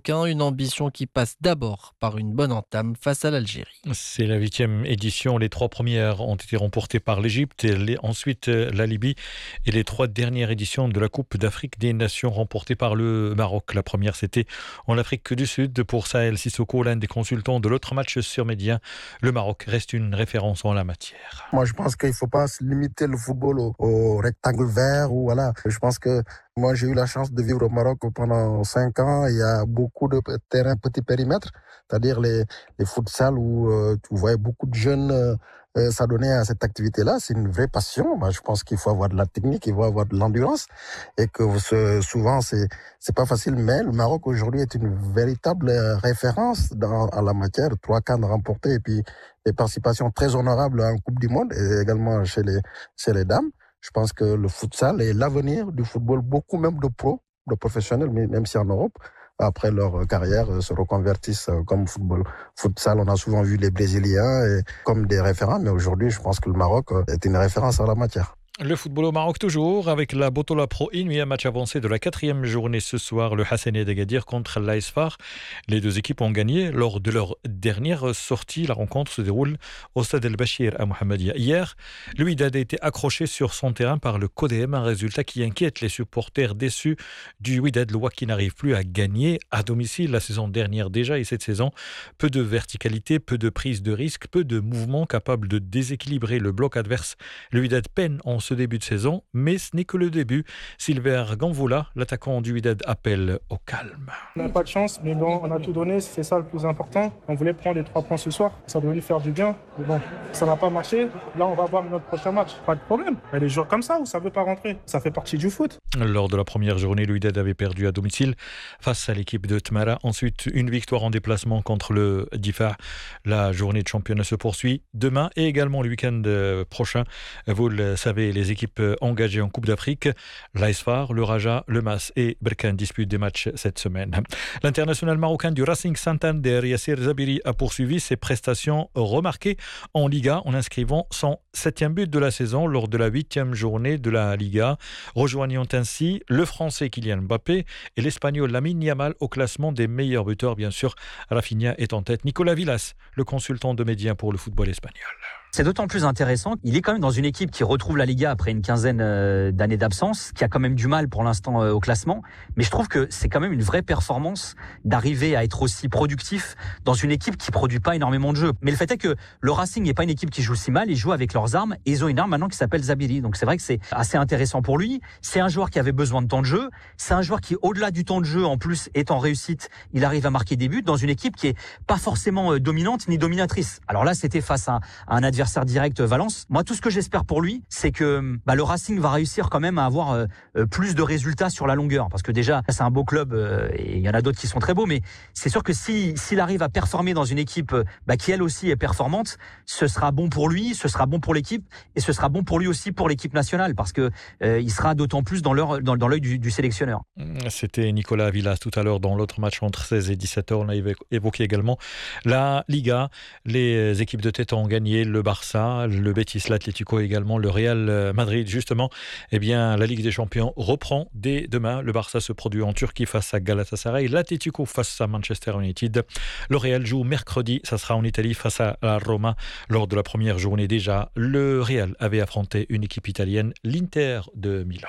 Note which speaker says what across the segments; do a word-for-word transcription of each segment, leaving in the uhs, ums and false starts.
Speaker 1: Marocains, une ambition qui passe d'abord par une bonne entame face à l'Algérie.
Speaker 2: C'est la huitième édition. Les trois premières ont été remportées par l'Égypte, les- ensuite euh, la Libye et les trois dernières éditions de la Coupe d'Afrique des Nations remportées par le Maroc. La première, c'était en Afrique du Sud pour Sahel Sissoko, l'un des consultants de l'autre match sur Média. Le Maroc reste une référence en la matière.
Speaker 3: Moi, je pense qu'il ne faut pas se limiter le football au, au rectangle vert. Ou voilà. Je pense que moi, j'ai eu la chance de vivre au Maroc pendant cinq ans. Il y a beaucoup de terrains petit périmètre, c'est-à-dire les, les futsal où euh, tu voyais beaucoup de jeunes euh, euh, s'adonner à cette activité-là. C'est une vraie passion. Moi, je pense qu'il faut avoir de la technique, il faut avoir de l'endurance et que ce, souvent, c'est c'est pas facile. Mais le Maroc aujourd'hui est une véritable euh, référence dans à la matière. Trois CAN remportés et puis des participations très honorables en Coupe du Monde et également chez les chez les dames. Je pense que le futsal est l'avenir du football, beaucoup même de pros, de professionnels, mais même si en Europe, après leur carrière, se reconvertissent comme football. Futsal, on a souvent vu les Brésiliens et comme des référents, mais aujourd'hui, je pense que le Maroc est une référence en la matière.
Speaker 2: Le football au Maroc toujours, avec la Botola Pro Inuit, match avancé de la quatrième journée ce soir, le Hassania d'Agadir contre l'A S Far. Les deux équipes ont gagné lors de leur dernière sortie. La rencontre se déroule au stade El Bachir à Mohammedia. Hier, le Wydad a été accroché sur son terrain par le Codem, un résultat qui inquiète les supporters déçus du Wydad, le qui n'arrive plus à gagner à domicile la saison dernière déjà et cette saison. Peu de verticalité, peu de prise de risque, peu de mouvements capables de déséquilibrer le bloc adverse. Le Wydad peine en ce début de saison, mais ce n'est que le début. Silver Gamvoula, l'attaquant du Wydad, appelle au calme.
Speaker 4: On n'a pas de chance, mais bon, on a tout donné, c'est ça le plus important. On voulait prendre les trois points ce soir, ça devait lui faire du bien, mais bon, ça n'a pas marché. Là, on va voir notre prochain match. Pas de problème. Il y a des jours comme ça où ça ne veut pas rentrer. Ça fait partie du foot.
Speaker 2: Lors de la première journée, le Wydad avait perdu à domicile face à l'équipe de Tmara. Ensuite, une victoire en déplacement contre le Difa. La journée de championnat se poursuit demain et également le week-end prochain. Vous le savez, les équipes engagées en Coupe d'Afrique, l'A S Far, le Raja, le Mas et Berkane disputent des matchs cette semaine. L'international marocain du Racing Santander, Yassir Zabiri, a poursuivi ses prestations remarquées en Liga en inscrivant son septième but de la saison lors de la huitième journée de la Liga, rejoignant ainsi le Français Kylian Mbappé et l'Espagnol Lamine Yamal au classement des meilleurs buteurs. Bien sûr, Rafinha est en tête. Nicolas Villas, le consultant de Média pour le football espagnol.
Speaker 5: C'est d'autant plus intéressant. Il est quand même dans une équipe qui retrouve la Liga après une quinzaine d'années d'absence, qui a quand même du mal pour l'instant au classement. Mais je trouve que c'est quand même une vraie performance d'arriver à être aussi productif dans une équipe qui produit pas énormément de jeux. Mais le fait est que le Racing n'est pas une équipe qui joue si mal. Ils jouent avec leurs armes et ils ont une arme maintenant qui s'appelle Zabiri. Donc c'est vrai que c'est assez intéressant pour lui. C'est un joueur qui avait besoin de temps de jeu. C'est un joueur qui, au-delà du temps de jeu, en plus, est en réussite. Il arrive à marquer des buts dans une équipe qui est pas forcément dominante ni dominatrice. Alors là, c'était face à un adversaire direct Valence. Moi, tout ce que j'espère pour lui, c'est que bah, le Racing va réussir quand même à avoir euh, plus de résultats sur la longueur. Parce que déjà, c'est un beau club euh, et il y en a d'autres qui sont très beaux, mais c'est sûr que si, s'il arrive à performer dans une équipe bah, qui elle aussi est performante, ce sera bon pour lui, ce sera bon pour l'équipe et ce sera bon pour lui aussi pour l'équipe nationale parce que euh, il sera d'autant plus dans l'œil dans, dans l'œil du, du sélectionneur.
Speaker 2: C'était Nicolas Villas tout à l'heure dans l'autre match entre seize et dix-sept heures. On a évoqué également la Liga. Les équipes de tête ont gagné, le Barça, le Betis, l'Atlético et également le Real Madrid. Justement, eh bien, la Ligue des Champions reprend dès demain. Le Barça se produit en Turquie face à Galatasaray, l'Atlético face à Manchester United. Le Real joue mercredi, ça sera en Italie face à la Roma. Lors de la première journée déjà, le Real avait affronté une équipe italienne, l'Inter de Milan.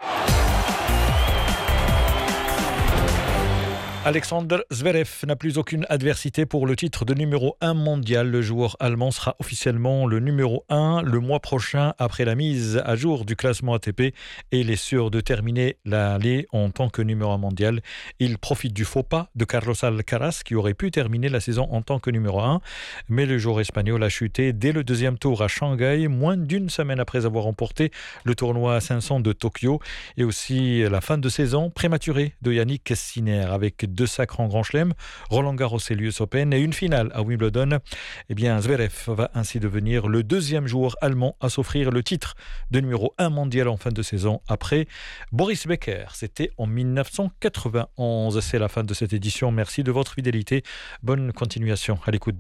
Speaker 2: Alexander Zverev n'a plus aucune adversité pour le titre de numéro un mondial. Le joueur allemand sera officiellement le numéro un le mois prochain après la mise à jour du classement A T P et il est sûr de terminer l'année en tant que numéro un mondial. Il profite du faux pas de Carlos Alcaraz qui aurait pu terminer la saison en tant que numéro un, mais le joueur espagnol a chuté dès le deuxième tour à Shanghai, moins d'une semaine après avoir remporté le tournoi à cinq cents de Tokyo et aussi la fin de saison prématurée de Yannick Sinner avec deux sacres en Grand Chelem, Roland Garros et l'U S Open et une finale à Wimbledon. Eh bien, Zverev va ainsi devenir le deuxième joueur allemand à s'offrir le titre de numéro un mondial en fin de saison après Boris Becker. C'était en dix-neuf cent quatre-vingt-onze. C'est la fin de cette édition. Merci de votre fidélité. Bonne continuation à l'écoute.